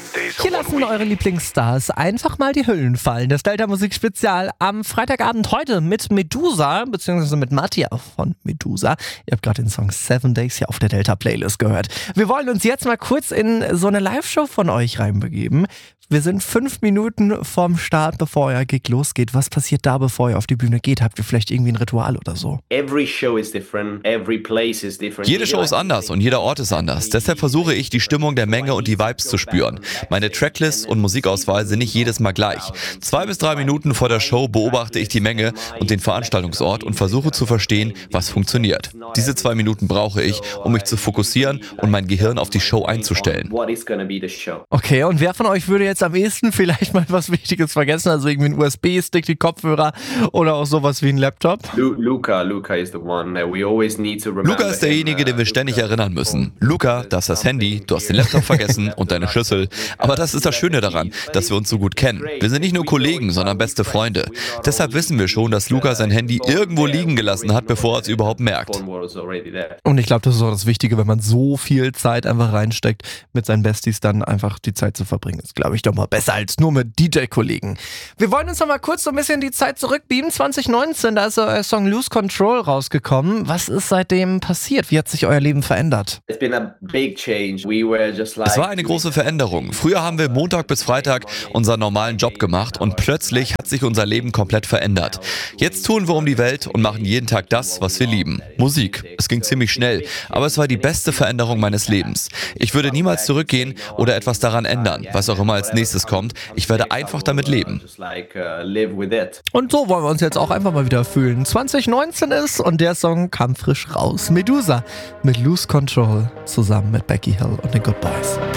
Hier lassen eure Lieblingsstars einfach mal die Hüllen fallen. Das Delta Musik Spezial am Freitagabend heute mit Medusa, beziehungsweise mit Mattia von Medusa. Ihr habt gerade den Song 7 Days hier auf der Delta Playlist gehört. Wir wollen uns jetzt mal kurz in so eine Live-Show von euch reinbegeben. Wir sind 5 Minuten vorm Start, bevor euer Gig losgeht. Was passiert da, bevor ihr auf die Bühne geht? Habt ihr vielleicht irgendwie ein Ritual oder so? Jede Show ist anders und jeder Ort ist anders. Deshalb versuche ich, die Stimmung der Menge und die Vibes zu spüren. Meine Tracklists und Musikauswahl sind nicht jedes Mal gleich. 2 bis 3 Minuten vor der Show beobachte ich die Menge und den Veranstaltungsort und versuche zu verstehen, was funktioniert. Diese 2 Minuten brauche ich, um mich zu fokussieren und mein Gehirn auf die Show einzustellen. Okay, und wer von euch würde jetzt am ehesten vielleicht mal was Wichtiges vergessen? Also irgendwie ein USB-Stick, die Kopfhörer oder auch sowas wie ein Laptop? Luca ist derjenige, den wir ständig erinnern müssen. Luca, das ist das Handy, du hast den Laptop vergessen und deine Schlüssel. Aber das ist das Schöne daran, dass wir uns so gut kennen. Wir sind nicht nur Kollegen, sondern beste Freunde. Deshalb wissen wir schon, dass Luca sein Handy irgendwo liegen gelassen hat, bevor er es überhaupt merkt. Und ich glaube, das ist auch das Wichtige, wenn man so viel Zeit einfach reinsteckt, mit seinen Besties dann einfach die Zeit zu verbringen. Ist, glaube ich, doch mal besser als nur mit DJ-Kollegen. Wir wollen uns noch mal kurz so ein bisschen die Zeit zurückbeamen. 2019, da ist euer Song Lose Control rausgekommen. Was ist seitdem passiert? Wie hat sich euer Leben verändert? Es war eine große Veränderung. Früher haben wir Montag bis Freitag unseren normalen Job gemacht und plötzlich hat sich unser Leben komplett verändert. Jetzt touren wir um die Welt und machen jeden Tag das, was wir lieben. Musik. Es ging ziemlich schnell, aber es war die beste Veränderung meines Lebens. Ich würde niemals zurückgehen oder etwas daran ändern, was auch immer als nächstes kommt. Ich werde einfach damit leben. Und so wollen wir uns jetzt auch einfach mal wieder fühlen. 2019 ist und der Song kam frisch raus. Medusa mit Lose Control zusammen mit Becky Hill und den Good Boys.